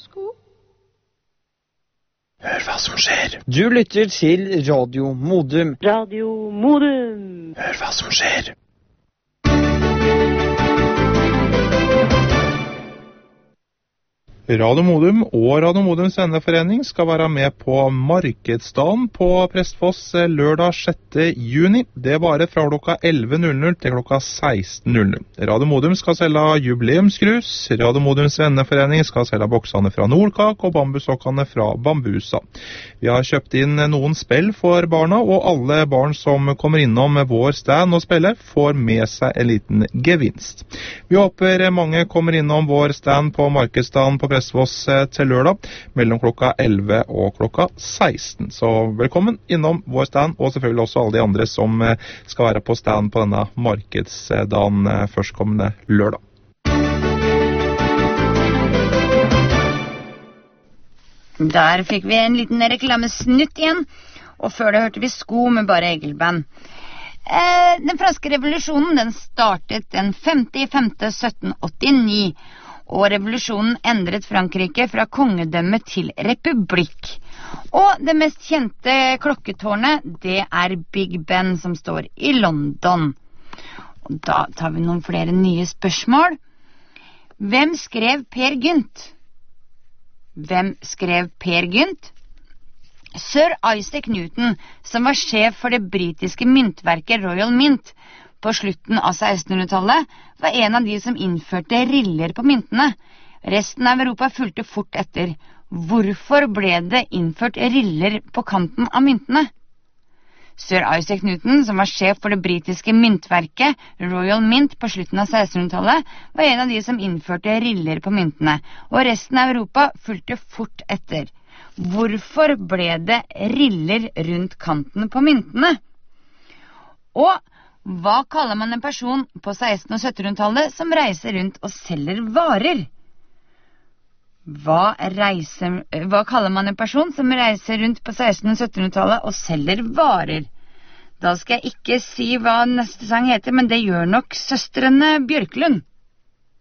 Hør hva som skjer. Du lytter til Radio Modum. Radio Modum. Hør hva som skjer. Radio Modum og Radio Modums venneforening skal være med på Markedsdagen på Prestfoss lørdag 6. juni. Det varer fra klokka 11.00 til klokka 16.00. Radio Modum skal selge jubileumskrus. Radio Modums venneforening skal selge boksene fra Nordkak og bambusokkene fra Bambusa. Vi har kjøpt inn noen spill for barna, og alle barn som kommer innom vår stand og spiller, får med seg en liten gevinst. Vi håper mange kommer innom vår stand på Markedsdagen på Prestfoss til lørdag, mellom klokka 11 og klokka 16. Så velkommen innom vår stand, og selvfølgelig også alle de andre som skal være på stand på denne markedsdagen førstkommende lørdag. Der fikk vi en liten reklamesnutt igjen, og før det hørte vi Sko med bare Egelband. Den franske revolusjonen den startet den 5.5.1789, og revolusjonen endret Frankrike fra kongedømme til republikk. Og det mest kjente klokketårnet, det er Big Ben som står i London. Og da tar vi noen flere nye spørsmål. Hvem skrev Per Gynt? Hvem skrev Per Gynt? Sir Isaac Newton, som var sjef for det britiske myntverket Royal Mint på slutten av 1600-tallet, var en av de som innførte riller på myntene. Resten av Europa fulgte fort etter. Hvorfor ble det innført riller på kanten av myntene? Sir Isaac Newton, som var sjef for det britiske myntverket Royal Mint på slutten av 1600-tallet, var en av de som innførte riller på myntene, og resten av Europa fulgte fort etter. Hvorfor ble det riller rundt kanten på myntene? Og hva kaller man en person på 1600- og 1700-tallet som reiser rundt og selger varer? Hva kaller man en person som reiser rundt på 1600- og 1700-tallet og selger varer? Da skal jeg ikke si hva neste sang heter, men det gjør nok Søstrene Bjørklund.